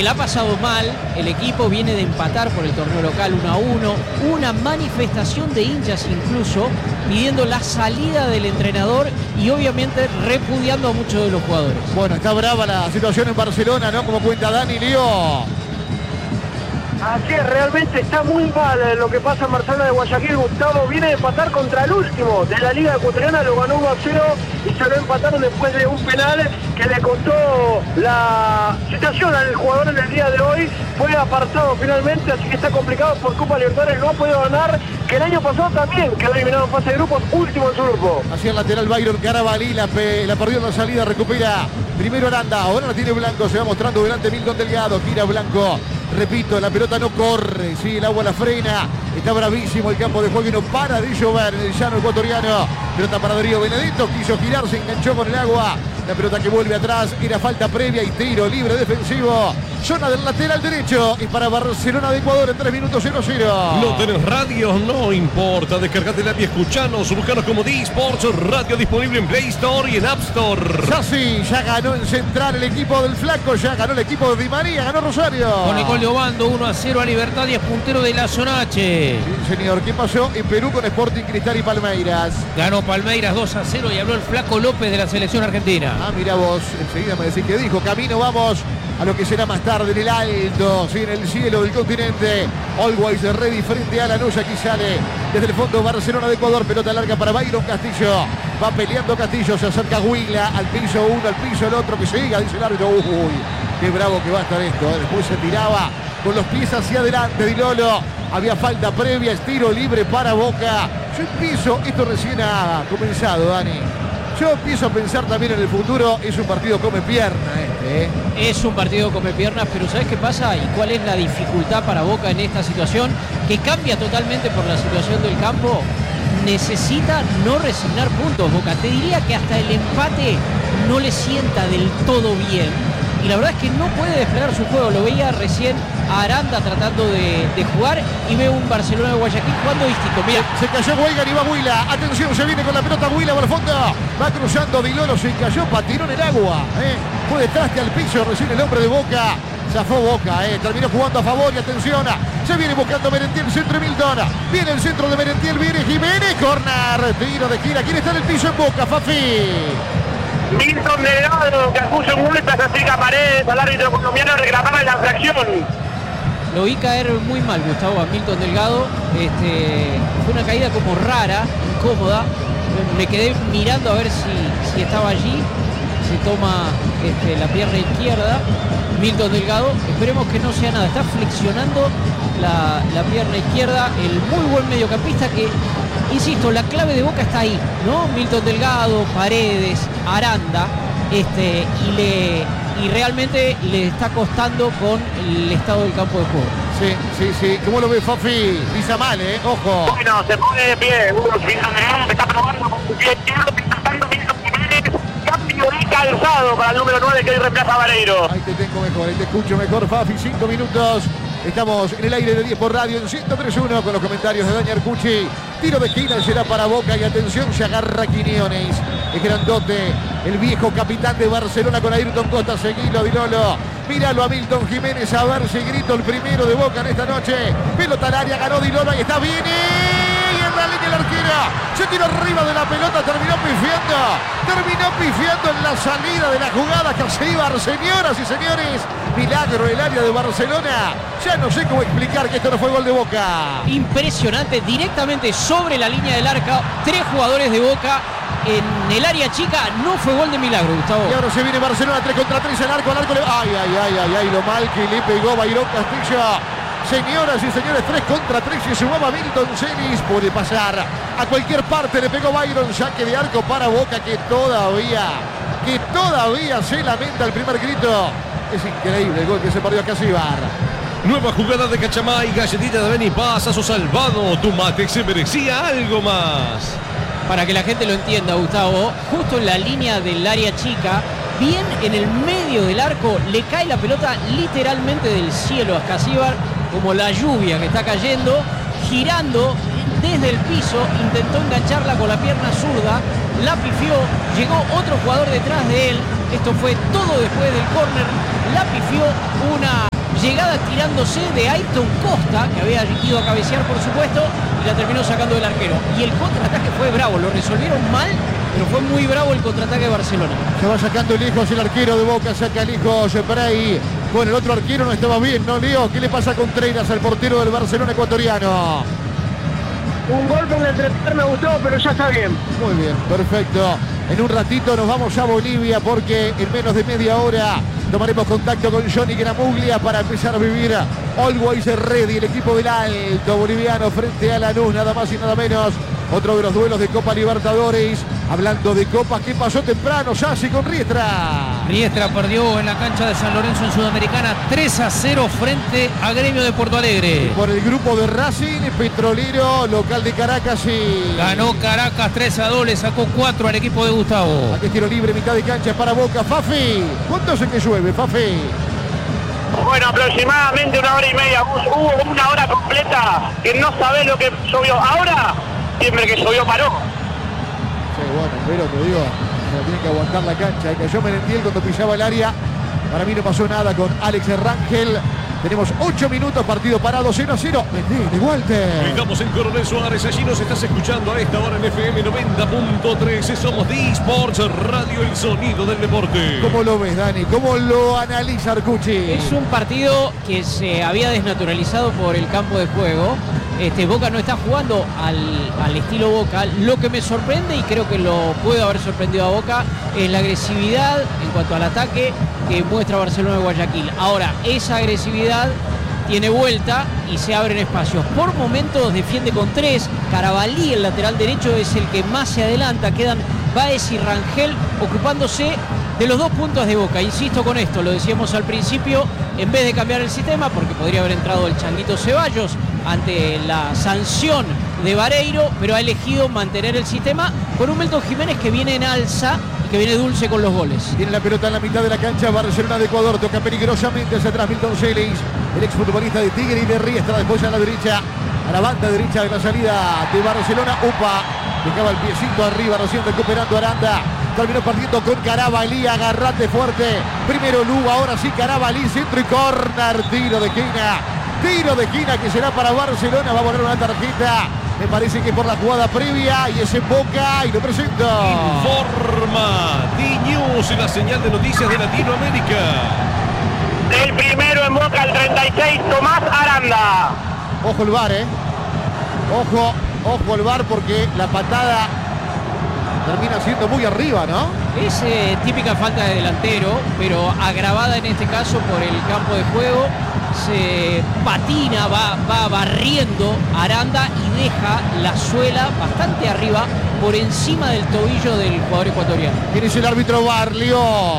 que la ha pasado mal. El equipo viene de empatar por el torneo local 1-1. Una manifestación de hinchas incluso pidiendo la salida del entrenador y obviamente repudiando a muchos de los jugadores. Bueno, está brava la situación en Barcelona, ¿no? Como cuenta Dani Lío. Así es, realmente está muy mal lo que pasa en Barcelona de Guayaquil. Gustavo viene de empatar contra el último de la Liga Ecuatoriana, lo ganó 1-0 y se lo empataron después de un penal que le costó la situación al jugador en el día de hoy. Fue apartado finalmente, así que está complicado por Copa Libertadores, no ha podido ganar, que el año pasado también quedó eliminado en fase de grupos, último en su grupo. Así el lateral Byron Carabalí, la perdió en la salida, recupera primero Aranda, ahora la tiene Blanco, se va mostrando delante Milton Delgado, gira Blanco. Repito, la pelota no corre, sí, el agua la frena, está bravísimo el campo de juego y no para de llover en el llano ecuatoriano. Pelota para Darío Benedetto, quiso girar, se enganchó con el agua. La pelota que vuelve atrás, era falta previa y tiro libre defensivo. Zona del lateral derecho y para Barcelona de Ecuador en 3 minutos 0-0. No tenés radio, no importa. Descargate la app y escuchanos. Buscanos como D-Sports Radio, disponible en Play Store y en App Store. Sassi ya ganó en Central el equipo del Flaco, ya ganó el equipo de Di María, ganó Rosario. Con el gol de Obando, 1-0 a Libertad y es puntero de la zona H. Sí, señor, ¿qué pasó en Perú con Sporting Cristal y Palmeiras? Ganó Palmeiras 2-0 y habló el Flaco López de la selección argentina. Ah, mira vos, enseguida me decís que dijo. Camino vamos a lo que será más tarde en el alto, sí, en el cielo del continente. Always ready frente a Lanús. Aquí sale desde el fondo Barcelona de Ecuador. Pelota larga para Byron Castillo. Va peleando Castillo, se acerca Huila al piso uno, al piso el otro. Que siga, dice el árbitro. Uy, qué bravo que va a estar esto. Después se tiraba con los pies hacia adelante Di Lolo. Había falta previa, estiro libre para Boca. Yo empiezo, esto recién ha comenzado, Dani. Yo empiezo a pensar también en el futuro. Es un partido come pierna este, ¿eh? Es un partido come piernas, pero ¿sabes qué pasa? ¿Y cuál es la dificultad para Boca en esta situación? Que cambia totalmente por la situación del campo. Necesita no resignar puntos, Boca. Te diría que hasta el empate no le sienta del todo bien. Y la verdad es que no puede desplegar su juego. Lo veía recién a Aranda tratando de jugar y veo un Barcelona de Guayaquil jugando distinto. Mira, se cayó Weigan y va Huila. Atención, se viene con la pelota Huila por el fondo. Va cruzando Di Lolo, se cayó, patinó en el agua. Fue de traste al piso recién el hombre de Boca. Zafó Boca, terminó jugando a favor y atención. Se viene buscando Merentiel, centro de Milton. Viene el centro de Merentiel, viene Jiménez. Corner, tiro de gira. ¿Quién está en el piso en Boca, Fafi? Milton Delgado, que acusa un golpe, se acerca a Paredes, al árbitro colombiano, reclamaba la infracción. Lo vi caer muy mal, Gustavo, a Milton Delgado. Fue una caída como rara, incómoda. Me quedé mirando a ver si estaba allí. Se toma la pierna izquierda. Milton Delgado, esperemos que no sea nada. Está flexionando la pierna izquierda. El muy buen mediocampista que, insisto, la clave de Boca está ahí, ¿no? Milton Delgado, Paredes, Aranda. Y realmente le está costando con el estado del campo de juego. Sí. ¿Cómo lo ve Fafi? Pisa mal, ojo. Bueno, se pone de pie. Está probando con su pie izquierdo, intentando Milton Jiménez. Cambio de calzado para el número 9 que hoy reemplaza a Vareiro. Ahí te tengo mejor, ahí te escucho mejor, Fafi. 5 minutos. Estamos en el aire de 10 por radio en 103.1 con los comentarios de Dani Arcucci. Tiro de esquina será para Boca y atención, se agarra Quiñones. Es grandote, el viejo capitán de Barcelona con Ayrton Costa. Seguilo, Di Lolo. Míralo a Milton Jiménez, a ver si grito el primero de Boca en esta noche. Pelota al área, ganó Di Lolo y está bien. Y en la línea la arquera. Se tiró arriba de la pelota, terminó pifiando en la salida de la jugada que se iba, señoras y señores. Milagro el área de Barcelona. Ya no sé cómo explicar que esto no fue gol de Boca. Impresionante, directamente sobre la línea del arco. 3 jugadores de Boca en el área chica. No fue gol de milagro, Gustavo. Y ahora se viene Barcelona 3 contra 3 al arco le... Ay, lo mal que le pegó Byron Castillo. Señoras y señores, 3 contra 3 y sumaba Milton Celis. Puede pasar a cualquier parte, le pegó Byron. Saque de arco para Boca que todavía se lamenta el primer grito. Es increíble el gol que se perdió a Casíbar. Nueva jugada de Cachamay, galletita de Beni Paz, a su salvado. Tu mate se merecía algo más. Para que la gente lo entienda, Gustavo, justo en la línea del área chica, bien en el medio del arco, le cae la pelota literalmente del cielo a Casíbar, como la lluvia que está cayendo, girando desde el piso, intentó engancharla con la pierna zurda, la pifió, llegó otro jugador detrás de él, esto fue todo después del córner, la pifió, una llegada tirándose de Ayton Costa, que había ido a cabecear por supuesto, y la terminó sacando del arquero. Y el contraataque fue bravo, lo resolvieron mal, pero fue muy bravo el contraataque de Barcelona. Se va sacando lejos el arquero de Boca, saca lejos por ahí. Bueno, el otro arquero no estaba bien, ¿no, Leo? ¿Qué le pasa a Contreras, al portero del Barcelona ecuatoriano? Un golpe en la entrepierna, Gustavo, pero ya está bien. Muy bien, perfecto. En un ratito nos vamos a Bolivia porque en menos de media hora tomaremos contacto con Johnny Gramuglia para empezar a vivir Always Ready, el equipo del Alto boliviano frente a Lanús, nada más y nada menos. Otro de los duelos de Copa Libertadores. Hablando de Copa, ¿qué pasó temprano? Sassi con Riestra. Riestra perdió en la cancha de San Lorenzo en Sudamericana 3-0 frente a Gremio de Porto Alegre. Por el grupo de Racing, Petrolero, local de Caracas y... Ganó Caracas 3-2, le sacó 4 al equipo de Gustavo. Aquí es tiro libre, mitad de cancha para Boca. Fafi, ¿cuánto hace que llueve, Fafi? Bueno, aproximadamente 1 hora y media. Hubo 1 hora completa que no sabés lo que llovió. Ahora, siempre que llovió paró. Sí, bueno, pero te digo, se tiene que aguantar la cancha. Cayó Merentiel cuando pisaba el área. Para mí no pasó nada con Alex Rangel. Tenemos 8 minutos, partido parado, 0-0. De Walter. Estamos en Coronel Suárez, allí nos estás escuchando a esta hora en FM 90.3. Somos D-Sports Radio, el sonido del deporte. ¿Cómo lo ves, Dani? ¿Cómo lo analiza Arcucci? Es un partido que se había desnaturalizado por el campo de juego. Boca no está jugando al estilo Boca. Lo que me sorprende, y creo que lo puede haber sorprendido a Boca, es la agresividad en cuanto al ataque que muestra Barcelona de Guayaquil. Ahora, esa agresividad tiene vuelta y se abren espacios. Por momentos defiende con 3. Carabalí, el lateral derecho, es el que más se adelanta. Quedan Báez y Rangel ocupándose de los 2 puntos de Boca. Insisto con esto, lo decíamos al principio, en vez de cambiar el sistema, porque podría haber entrado el Changuito Ceballos ante la sanción de Vareiro, pero ha elegido mantener el sistema con un Milton Jiménez que viene en alza y que viene dulce con los goles. Tiene la pelota en la mitad de la cancha Barcelona de Ecuador, toca peligrosamente hacia atrás Milton Celis, el exfutbolista de Tigre y de Riestra, después a la derecha, a la banda derecha de la salida de Barcelona. Upa, dejaba el piecito arriba, recién recuperando Aranda. Terminó partiendo con Carabalí, agarrate fuerte. Primero Lugo, ahora sí Carabalí, centro y córner, tiro de esquina. Tiro de esquina que será para Barcelona, va a poner una tarjeta. Me parece que por la jugada previa y es en Boca y lo presento. Informa D-News, la señal de noticias de Latinoamérica. El primero en Boca, el 36, Tomás Aranda. Ojo el VAR, Ojo el VAR porque la patada termina siendo muy arriba, ¿no? Es típica falta de delantero, pero agravada en este caso por el campo de juego. Se patina, va barriendo Aranda y deja la suela bastante arriba por encima del tobillo del jugador ecuatoriano. ¿Quién es el árbitro Barlio?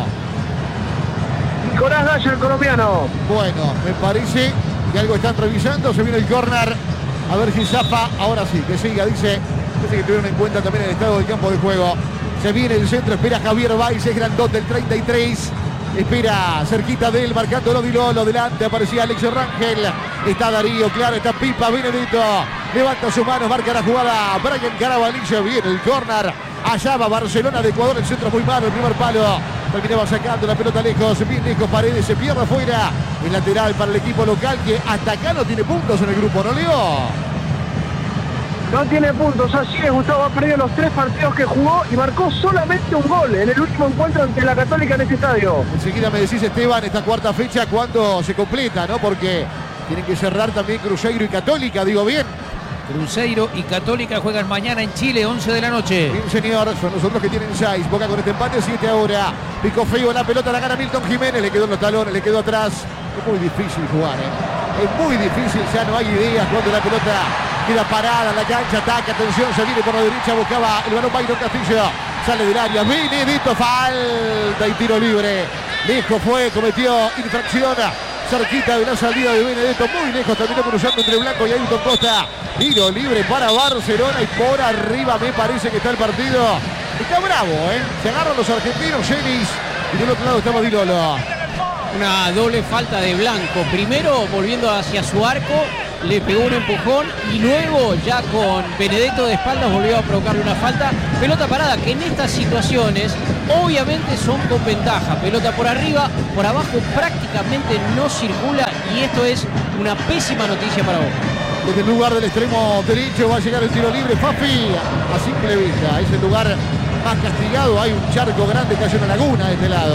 Nicolás Daya, el colombiano. Bueno, me parece que algo están revisando. Se viene el córner. A ver si zapa. Ahora sí, que siga, dice. Parece que tuvieron en cuenta también el estado del campo de juego. Se viene el centro, espera Javier Báez, es grandote el 33. Espera cerquita de él, marcándolo Dilolo. Delante aparecía Alex Rangel. Está Darío, claro, está Pipa, Benedetto. Levanta sus manos, marca la jugada. Brian Carabalí, se viene el córner. Allá va Barcelona de Ecuador, el centro muy malo, el primer palo. Terminaba sacando la pelota lejos, bien lejos, Paredes se pierde afuera. El lateral para el equipo local que hasta acá no tiene puntos en el grupo, ¿no, Leo? No tiene puntos, así es, Gustavo ha perdido los 3 partidos que jugó y marcó solamente un gol en el último encuentro ante la Católica en este estadio. Enseguida me decís, Esteban, esta cuarta fecha, ¿cuándo se completa, no? Porque tienen que cerrar también Cruzeiro y Católica, digo bien. Cruzeiro y Católica juegan mañana en Chile, 11 de la noche. Bien, señor, son los otros que tienen 6. Boca con este empate, 7 ahora. Pico feo, la pelota la gana Milton Jiménez, le quedó en los talones, le quedó atrás. Es muy difícil jugar, Es muy difícil, ya no hay ideas cuando la pelota queda parada en la cancha, ataca, atención, se viene por la derecha, buscaba el balón Byron Castillo, sale del área, Benedetto, falta y tiro libre. Lejos fue, cometió infracción, cerquita de la salida de Benedetto, muy lejos, terminó cruzando entre Blanco y Ayrton Costa. Tiro libre para Barcelona y por arriba me parece que está el partido. Está bravo, se agarran los argentinos, Celis, y del otro lado estamos Dilolo. Una doble falta de Blanco. Primero volviendo hacia su arco le pegó un empujón y luego ya con Benedetto de espaldas volvió a provocarle una falta. Pelota parada que en estas situaciones obviamente son con ventaja. Pelota por arriba, por abajo prácticamente no circula y esto es una pésima noticia para vos. Desde el lugar del extremo derecho va a llegar el tiro libre. Fafi, a simple vista, es el lugar más castigado. Hay un charco grande que hay una laguna de este lado.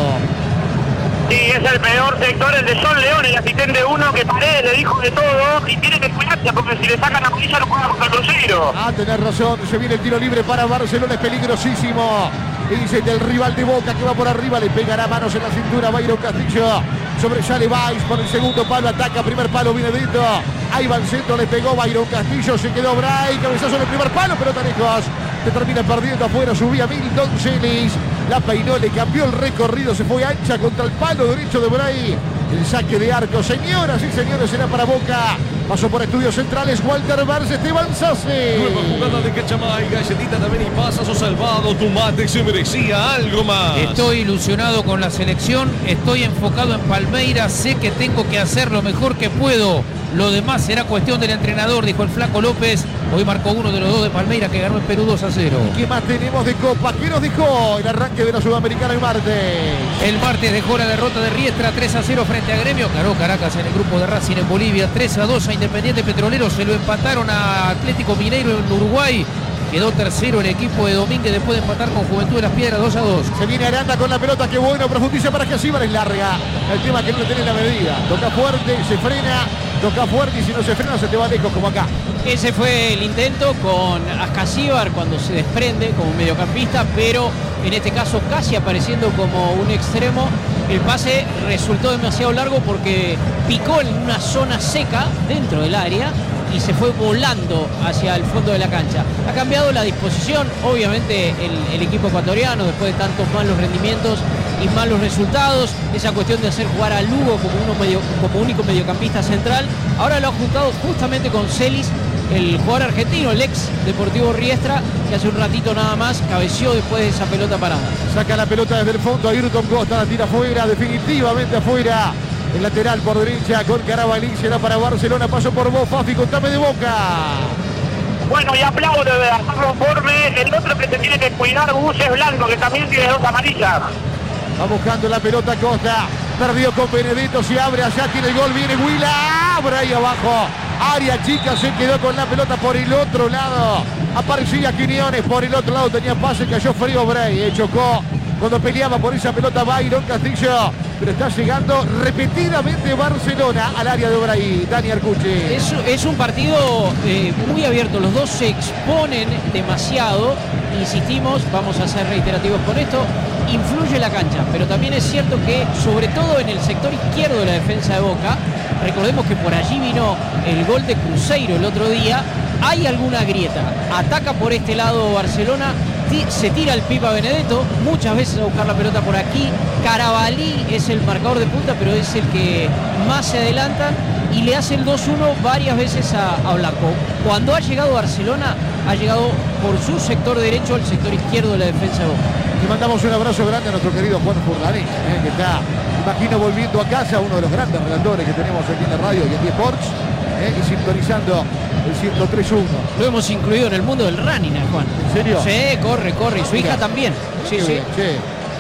Sí, es el peor sector, el de John León, el asistente 1, que Paredes le dijo de todo y tiene que cuidarse porque si le sacan la amarilla lo juega contra el Cruzeiro. Ah, tenés razón, se viene el tiro libre para Barcelona, es peligrosísimo. Y dice del rival de Boca que va por arriba, le pegará manos en la cintura Byron Castillo. Sobresale Valls por el segundo palo, ataca, primer palo, Benedetto. Ahí va el centro, le pegó Byron Castillo, se quedó Bray, cabezazo en el primer palo, pero tan lejos. Se termina perdiendo afuera, subía Milton Celis. La peinó, le cambió el recorrido, se fue ancha contra el palo derecho de Bray. El saque de arco, señoras y señores, será para Boca. Pasó por estudios centrales Walter Barz, Esteban Sase. Nueva jugada de Cachamay, galletita también y pasas o salvado. Tu mate se merecía algo más. Estoy ilusionado con la selección, estoy enfocado en Palmeiras, sé que tengo que hacer lo mejor que puedo. Lo demás será cuestión del entrenador, dijo el Flaco López. Hoy marcó uno de los dos de Palmeiras que ganó en Perú 2-0. ¿Qué más tenemos de Copa? ¿Qué nos dejó el arranque de la Sudamericana el martes? El martes dejó la derrota de Riestra 3-0 frente a Gremio. Ganó Caracas en el grupo de Racing en Bolivia 3-2 a Independiente Petrolero. Se lo empataron a Atlético Mineiro en Uruguay. Quedó tercero el equipo de Domínguez después de empatar con Juventud de las Piedras 2-2. Se viene Aranda con la pelota, qué bueno, profundiza para que Asíbar es larga. El tema es que no le tiene la medida. Toca fuerte, se frena, toca fuerte y si no se frena se te va lejos como acá. Ese fue el intento con Ascasíbar cuando se desprende como mediocampista, pero en este caso casi apareciendo como un extremo. El pase resultó demasiado largo porque picó en una zona seca dentro del área y se fue volando hacia el fondo de la cancha. Ha cambiado la disposición, obviamente el equipo ecuatoriano después de tantos malos rendimientos y malos resultados, esa cuestión de hacer jugar a Lugo como único mediocampista central, ahora lo ha juntado justamente con Celis, el jugador argentino, el ex Deportivo Riestra, que hace un ratito nada más cabeció después de esa pelota parada. Saca la pelota desde el fondo, Ayrton Costa la tira afuera, definitivamente afuera. El lateral por derecha con Carabalí, será para Barcelona, paso por vos, Fafi, contame de Boca. Bueno, y aplaudo de hacerlo conforme. El otro que se tiene que cuidar, Gus, es Blanco, que también tiene 2 amarillas. Va buscando la pelota Costa, perdió con Benedetto, se abre allá, tiene el gol, viene Huila, abre ahí abajo. Área chica, se quedó con la pelota por el otro lado. Aparecía Quiñones, por el otro lado tenía pase, cayó frío Bray, chocó cuando peleaba por esa pelota Byron Castillo. Pero está llegando repetidamente Barcelona al área de Bray. Dani Arcucci. Es un partido muy abierto, los dos se exponen demasiado, insistimos, vamos a ser reiterativos con esto, influye la cancha, pero también es cierto que sobre todo en el sector izquierdo de la defensa de Boca, recordemos que por allí vino el gol de Cruzeiro el otro día, hay alguna grieta, ataca por este lado Barcelona, se tira el Pipa Benedetto, muchas veces a buscar la pelota por aquí, Carabalí es el marcador de punta, pero es el que más se adelantan y le hace el 2-1 varias veces a Blanco. Cuando ha llegado Barcelona, ha llegado por su sector derecho, el sector izquierdo de la defensa de Boca. Le mandamos un abrazo grande a nuestro querido Juan Furlaní, que está, imagino, volviendo a casa, uno de los grandes relatores que tenemos aquí en la radio y en Sports, y sintonizando el 103.1. Lo hemos incluido en el mundo del running, Juan. ¿En serio? Sí, corre, y su hija también. Sí, sí. Bien, sí.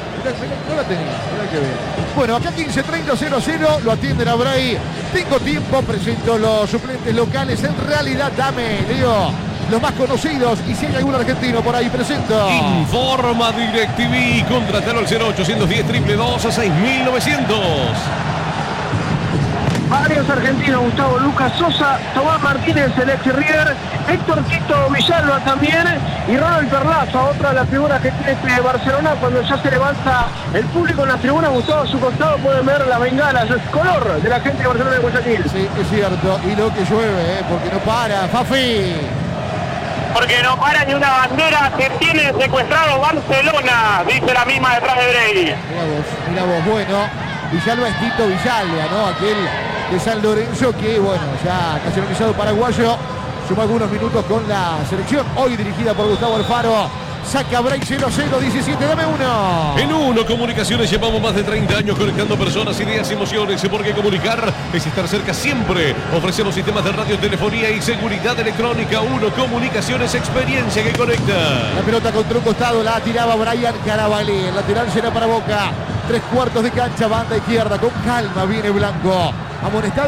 No la tenía, mirá que bien. Bueno, acá 15:30, 0-0, lo atienden a Bray. Tengo tiempo, presento los suplentes locales. En realidad, dame, Leo, los más conocidos. Y si hay algún argentino por ahí, presento. Informa DirecTV, contratalo al 0810-222-6900. Varios argentinos, Gustavo Lucas Sosa, Tomás Martínez, el ex River, Héctor Tito Villalba también, y Ronald Perlaza, otra de las figuras que tiene Barcelona. Cuando ya se levanta el público en las tribunas, Gustavo, a su costado pueden ver las bengalas, el color de la gente de Barcelona de Guayaquil. Sí, es cierto, y lo que llueve, porque no para, Fafi. Porque no para ni una bandera, que tiene secuestrado Barcelona, dice la misma detrás de Brady. Mira vos, bueno, Villalba es Tito Villalba, ¿no? Aquel de San Lorenzo que, bueno, ya nacionalizado paraguayo, sumó algunos minutos con la selección, hoy dirigida por Gustavo Alfaro. Saca Bray 0-0, 17, dame uno. En Uno Comunicaciones llevamos más de 30 años conectando personas, ideas y emociones, porque comunicar es estar cerca siempre. Ofrecemos sistemas de radio, telefonía y seguridad electrónica. Uno Comunicaciones, experiencia que conecta. La pelota contra un costado, la tiraba Brian Carabalí. El lateral será para Boca. 3/4 de cancha, banda izquierda. Con calma viene Blanco. Amonestado.